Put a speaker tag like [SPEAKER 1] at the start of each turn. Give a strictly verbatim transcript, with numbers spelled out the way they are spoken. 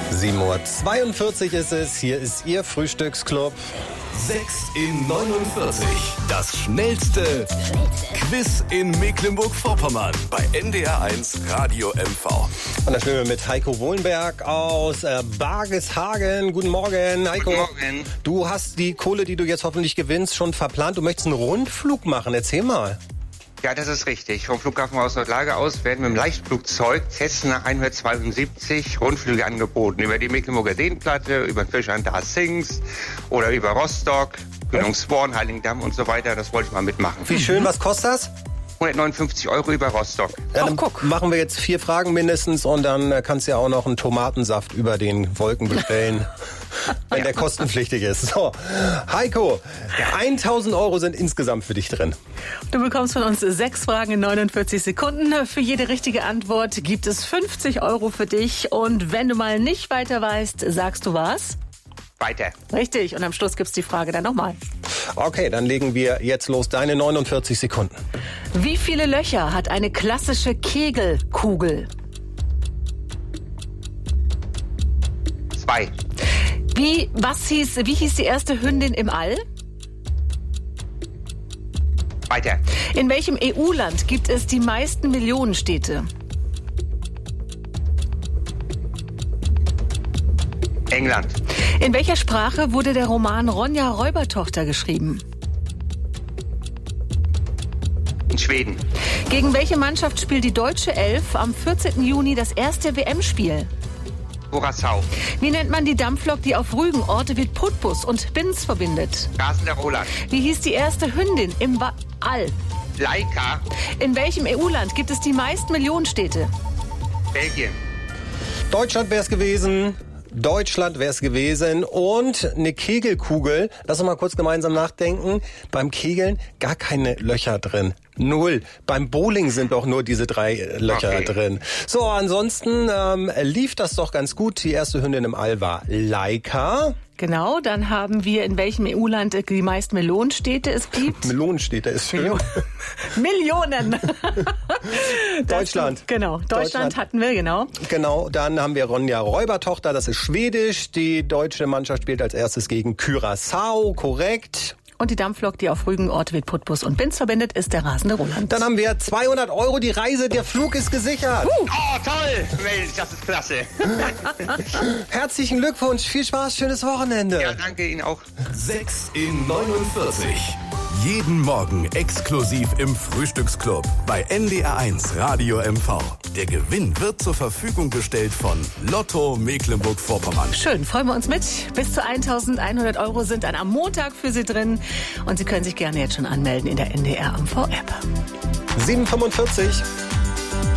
[SPEAKER 1] sieben Uhr zweiundvierzig ist es. Hier ist Ihr Frühstücksclub.
[SPEAKER 2] sechs in neunundvierzig. Das schnellste Quiz in Mecklenburg-Vorpommern bei N D R eins Radio M V.
[SPEAKER 1] Und da spielen wir mit Heiko Wohlenberg aus äh, Bargeshagen. Guten Morgen, Heiko.
[SPEAKER 3] Guten Morgen.
[SPEAKER 1] Du hast die Kohle, die du jetzt hoffentlich gewinnst, schon verplant. Du möchtest einen Rundflug machen. Erzähl mal.
[SPEAKER 3] Ja, das ist richtig. Vom Flughafen aus Nordlage aus werden mit dem Leichtflugzeug Cessna hundertzweiundsiebzig Rundflüge angeboten. Über die Mecklenburger Seenplatte, über den Fischer da Sings oder über Rostock, Gründungsborn, Heiligendamm und so weiter. Das wollte ich mal mitmachen.
[SPEAKER 1] Wie schön, was kostet das?
[SPEAKER 3] hundertneunundfünfzig Euro über Rostock.
[SPEAKER 1] Ja, dann
[SPEAKER 4] Ach, guck.
[SPEAKER 1] machen wir jetzt vier Fragen mindestens und dann äh, kannst du ja auch noch einen Tomatensaft über den Wolken bestellen, wenn der kostenpflichtig ist. So, Heiko, tausend Euro sind insgesamt für dich drin.
[SPEAKER 4] Du bekommst von uns sechs Fragen in neunundvierzig Sekunden. Für jede richtige Antwort gibt es fünfzig Euro für dich. Und wenn du mal nicht weiter weißt, sagst du was?
[SPEAKER 3] Weiter.
[SPEAKER 4] Richtig. Und am Schluss gibt's die Frage dann nochmal.
[SPEAKER 1] Okay, dann legen wir jetzt los. Deine neunundvierzig Sekunden.
[SPEAKER 4] Wie viele Löcher hat eine klassische Kegelkugel?
[SPEAKER 3] Zwei.
[SPEAKER 4] Wie, was hieß, wie hieß die erste Hündin im All?
[SPEAKER 3] Weiter.
[SPEAKER 4] In welchem E U-Land gibt es die meisten Millionenstädte?
[SPEAKER 3] England.
[SPEAKER 4] In welcher Sprache wurde der Roman Ronja Räubertochter geschrieben?
[SPEAKER 3] In Schweden.
[SPEAKER 4] Gegen welche Mannschaft spielt die deutsche Elf am vierzehnten Juni das erste W M-Spiel?
[SPEAKER 3] Curaçao.
[SPEAKER 4] Wie nennt man die Dampflok, die auf Rügen Orte wie Putbus und Binz verbindet?
[SPEAKER 3] Rasender Roland.
[SPEAKER 4] Wie hieß die erste Hündin im Wa- All?
[SPEAKER 3] Laika.
[SPEAKER 4] In welchem E U-Land gibt es die meisten Millionenstädte?
[SPEAKER 3] Belgien.
[SPEAKER 1] Deutschland wäre es gewesen. Deutschland wäre es gewesen. Und eine Kegelkugel, lass uns mal kurz gemeinsam nachdenken. Beim Kegeln gar keine Löcher drin. Null. Beim Bowling sind doch nur diese drei Löcher
[SPEAKER 3] Okay.
[SPEAKER 1] drin. So, ansonsten ähm, lief das doch ganz gut. Die erste Hündin im All war Laika.
[SPEAKER 4] Genau, dann haben wir, in welchem E U-Land die meisten Millionenstädte es gibt.
[SPEAKER 1] Melonenstädte ist schön.
[SPEAKER 4] Millionen!
[SPEAKER 1] Deutschland.
[SPEAKER 4] Das, genau, Deutschland,
[SPEAKER 1] Deutschland.
[SPEAKER 4] hatten wir, genau.
[SPEAKER 1] Genau, dann haben wir Ronja Räubertochter, das ist schwedisch. Die deutsche Mannschaft spielt als erstes gegen Curaçao, korrekt.
[SPEAKER 4] Und die Dampflok, die auf Rügen Orte wie Putbus und Binz verbindet, ist der rasende Roland.
[SPEAKER 1] Dann haben wir zweihundert Euro, die Reise, der Flug ist gesichert.
[SPEAKER 3] Oh, toll. Mensch, das ist klasse.
[SPEAKER 1] Herzlichen Glückwunsch, viel Spaß, schönes Wochenende.
[SPEAKER 3] Ja, danke Ihnen auch.
[SPEAKER 2] sechs in neunundvierzig. Jeden Morgen exklusiv im Frühstücksclub bei N D R eins Radio M V. Der Gewinn wird zur Verfügung gestellt von Lotto Mecklenburg-Vorpommern.
[SPEAKER 4] Schön, freuen wir uns mit. Bis zu eintausendeinhundert Euro sind dann am Montag für Sie drin. Und Sie können sich gerne jetzt schon anmelden in der N D R M V App.
[SPEAKER 1] sieben Uhr fünfundvierzig.